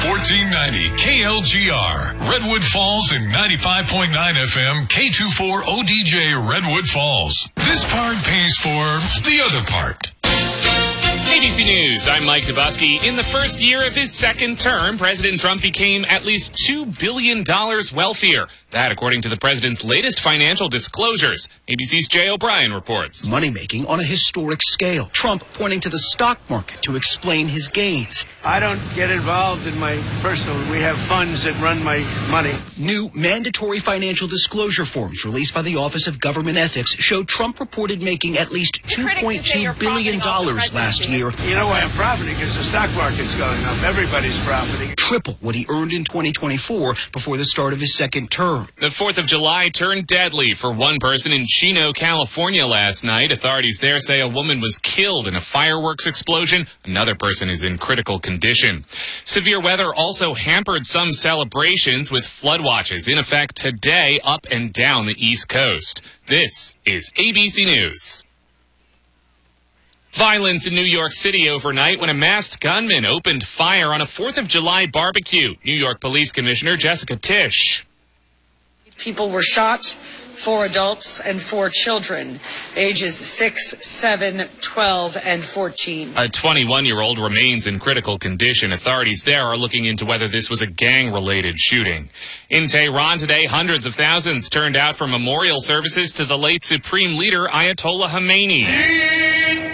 1490 KLGR, Redwood Falls, and 95.9 FM K24 ODJ Redwood Falls. This part pays for the other part. ABC News, I'm Mike Dubusky. In the first year of his second term, President Trump became at least $2 billion wealthier. That, according to the president's latest financial disclosures. ABC's Jay O'Brien reports. Money-making on a historic scale. Trump pointing to the stock market to explain his gains. I don't get involved in my personal. We have funds that run my money. New mandatory financial disclosure forms released by the Office of Government Ethics show Trump reported making at least $2.2 billion last year. You know why I'm profiting? Because the stock market's going up. Everybody's profiting. Triple what he earned in 2024 before the start of his second term. The 4th of July turned deadly for one person in Chino, California last night. Authorities there say a woman was killed in a fireworks explosion. Another person is in critical condition. Severe weather also hampered some celebrations with flood watches in effect today up and down the East Coast. This is ABC News. Violence in New York City overnight when a masked gunman opened fire on a 4th of July barbecue. New York Police Commissioner Jessica Tisch. People were shot, 4 adults and 4 children, ages 6, 7, 12, and 14. A 21-year-old remains in critical condition. Authorities there are looking into whether this was a gang-related shooting. In Tehran today, hundreds of thousands turned out for memorial services to the late Supreme Leader Ayatollah Khamenei.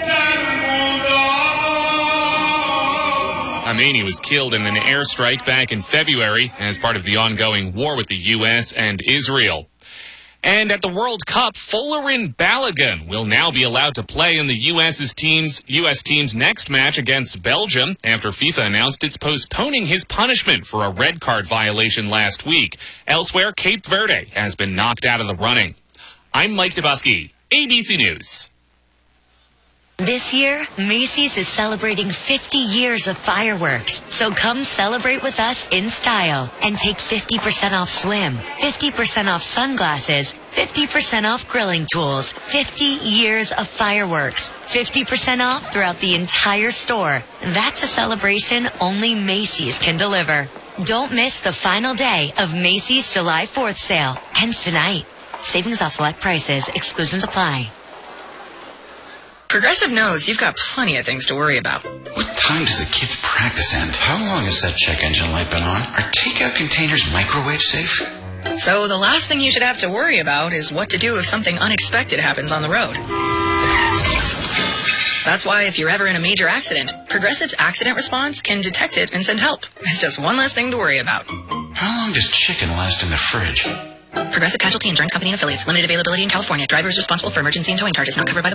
Khamenei was killed in an airstrike back in February as part of the ongoing war with the U.S. and Israel. And at the World Cup, Folarin Balogun will now be allowed to play in the U.S. team's next match against Belgium after FIFA announced it's postponing his punishment for a red card violation last week. Elsewhere, Cape Verde has been knocked out of the running. I'm Mike Dubusky, ABC News. This year, Macy's is celebrating 50 years of fireworks. So come celebrate with us in style and take 50% off swim, 50% off sunglasses, 50% off grilling tools, 50 years of fireworks, 50% off throughout the entire store. That's a celebration only Macy's can deliver. Don't miss the final day of Macy's July 4th sale. Ends tonight. Savings off select prices. Exclusions apply. Progressive knows you've got plenty of things to worry about. What time does the kids' practice end? How long has that check engine light been on? Are takeout containers microwave safe? So the last thing you should have to worry about is what to do if something unexpected happens on the road. That's why if you're ever in a major accident, Progressive's accident response can detect it and send help. It's just one less thing to worry about. How long does chicken last in the fridge? Progressive Casualty Insurance Company and Affiliates. Limited availability in California. Drivers responsible for emergency and towing charges not covered by the